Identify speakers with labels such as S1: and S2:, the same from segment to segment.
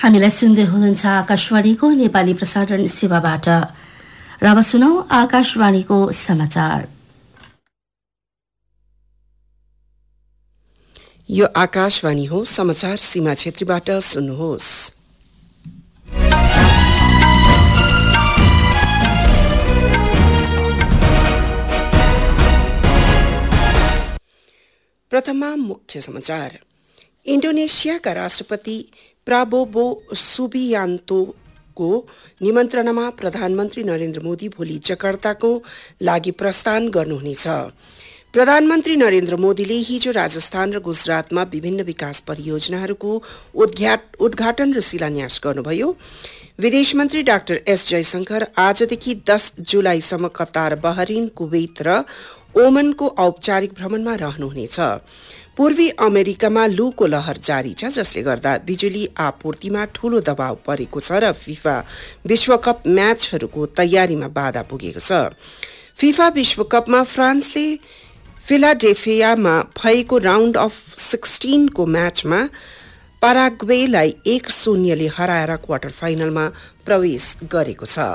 S1: हामीलाई सुन्दै हुनुहुन्छ आकाशवाणीको नेपाली प्रसारण सेवाबाट। र अब सुनौ आकाशवाणीको समाचार।
S2: यो आकाशवाणी हो, समाचार सीमा क्षेत्रीबाट सुन्नुहोस्। प्रथममा मुख्य समाचार। इन्डोनेसियाका राष्ट्रपति प्राबोवो सुबियान्तोको निमन्त्रणामा प्रधानमन्त्री नरेन्द्र मोदी भोलि जकार्ताको लागि प्रस्थान गर्नुहुनेछ। प्रधानमन्त्री नरेन्द्र मोदीले हिजो राजस्थान र गुजरातमा विभिन्न विकास परियोजनाहरूको उद्घाटन र शिलान्यास गर्नुभयो। विदेश मन्त्री डाक्टर एस जयशंकर आजदेखि 10 जुलाईसम्म कतार, बहरिन, कुवेत र ओमनको औपचारिक भ्रमणमा रहनुहुनेछ। पूर्वी अमेरिकामा लूको लहर जारी छ, जसले गर्दा बिजुली आपूर्तिमा ठूलो दबाव परेको छ र फिफा विश्वकप म्याचहरूको तयारीमा बाधा पुगेको छ। फिफा विश्वकपमा फ्रान्सले फिलाडेल्फियामा भएको राउन्ड अफ 16 को म्याचमा पाराग्वेलाई 1-0 हराएर क्वार्टर फाइनलमा प्रवेश गरेको छ।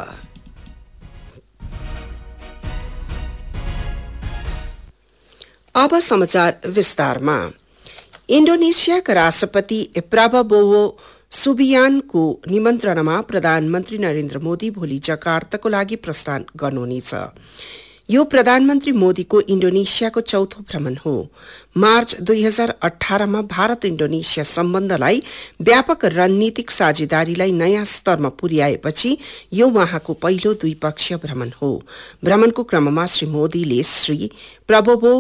S2: अब समाचार विस्तारमा। इन्डोनेसियाका राष्ट्रपति प्राबोवो सुबियानको निमन्त्रणामा प्रधानमन्त्री नरेन्द्र मोदी भोलि जकार्ताको लागि प्रस्थान गर्नुहुनेछ। यो प्रधानमन्त्री मोदीको इन्डोनेसियाको चौथो भ्रमण हो। मार्च 2018 मा भारत इन्डोनेसिया सम्बन्धलाई व्यापक रणनीतिक साझेदारीलाई नयाँ स्तरमा पुर्याएपछि यो उहाँको पहिलो द्विपक्षीय भ्रमण हो। भ्रमणको क्रममा श्री मोदीले श्री प्राबोवो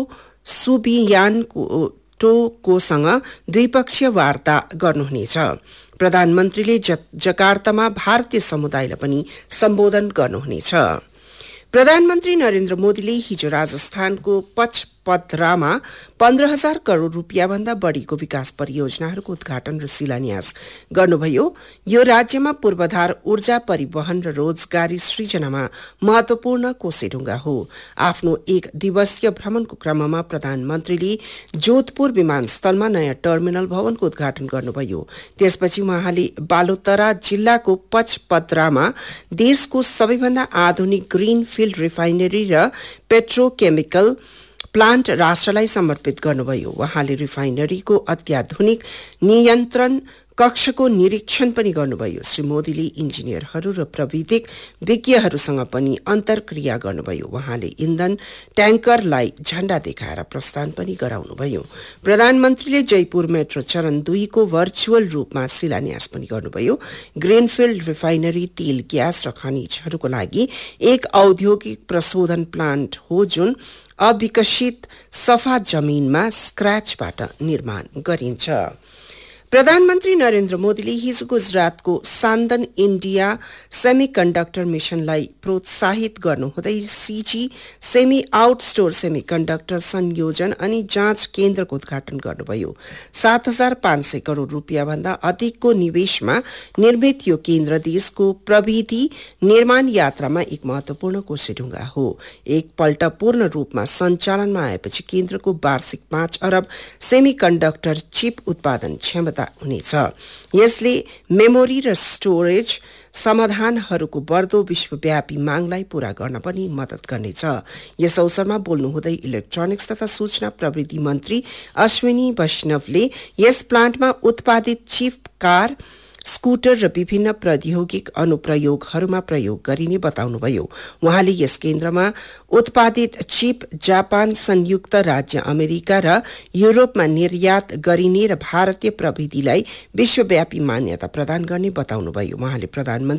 S2: सुबियान्तोकोसँग द्विपक्षीय वार्ता गर्नुहुनेछ। प्रधानमन्त्रीले जकार्तामा भारतीय समुदायलाई पनि सम्बोधन गर्नुहुनेछ। प्रधानमन्त्री नरेन्द्र मोदीले हिजो राजस्थानको पचपदरामा 15,000 करोड़ रुपियाँ भन्दा बढ़ीको विकास परियोजनाहरूको उद्घाटन र शिलान्यास गर्नुभयो। यो राज्यमा पूर्वाधार ऊर्जा, परिवहन र रोजगारी सृजनामा महत्वपूर्ण कोसेढुङ्गा हो। आफ्नो 1 दिवसीय भ्रमणको क्रममा प्रधानमन्त्रीले जोधपुर विमानस्थलमा नयाँ टर्मिनल भवनको उद्घाटन गर्नुभयो। त्यसपछि उहाँले बालोतरा जिल्लाको पचपदरामा देशको सबैभन्दा आधुनिक ग्रीन फील्ड रिफाइनरी र पेट्रोकेमिकल प्लान्ट राष्ट्रलाई समर्पित गर्नुभयो। उहाँले रिफाइनरीको अत्याधुनिक नियन्त्रण कक्षको निरीक्षण पनि गर्नुभयो। श्री मोदीले इन्जिनियरहरू र प्रविधिक विज्ञहरूसँग पनि अन्तर्क्रिया गर्नुभयो। उहाँले इन्धन ट्याङ्करलाई झण्डा देखाएर प्रस्थान पनि गराउनुभयो। प्रधानमन्त्रीले जयपुर मेट्रो चरण 2 को भर्चुअल रूपमा शिलान्यास पनि गर्नुभयो। ग्रीनफिल्ड रिफाइनरी तेल, ग्यास र खनिजहरूको लागि एक औद्योगिक प्रशोधन प्लान्ट हो, जुन अविकसित सफा जमिनमा स्क्रैचबाट निर्माण गरिन्छ। प्रधानमन्त्री नरेन्द्र मोदीले हिजो गुजरातको सान्दन इण्डिया सेमिकन्डक्टर मिशनलाई प्रोत्साहित गर्नुहुँदै सीजी सेमी आउटस्टोर सेमिकन्डक्टर संयोजन अनि जाँच केन्द्रको उद्घाटन गर्नुभयो। 7,500 करोड़ रुपियाँ भन्दा अधिकको निवेशमा निर्मित यो केन्द्र देशको प्रविधि निर्माण यात्रामा एक महत्वपूर्ण कोसेढुङ्गा हो। एकपल्ट पूर्ण रूपमा सञ्चालनमा आएपछि केन्द्रको वार्षिक 5 अरब सेमिकन्डक्टर चिप उत्पादन क्षमता हुनेछ। यसले मेमोरी र स्टोरेज समाधानहरूको बढ्दो विश्वव्यापी मागलाई पूरा गर्न पनि मद्दत गर्नेछ। यस अवसरमा बोल्नुहुँदै इलेक्ट्रोनिक्स तथा सूचना प्रविधि मन्त्री अश्विनी वैष्णवले यस प्लान्टमा उत्पादित चिप कार, स्कुटर र विभिन्न प्रौद्योगिक अनुप्रयोगहरूमा प्रयोग गरिने बताउनुभयो। उहाँले यस केन्द्रमा उत्पादित चिप जापान, संयुक्त राज्य अमेरिका र युरोपमा निर्यात गरिने र भारतीय प्रविधिलाई विश्वव्यापी मान्यता प्रदान गर्ने बताउनुभयो। उहाँले प्रधानमन्त्री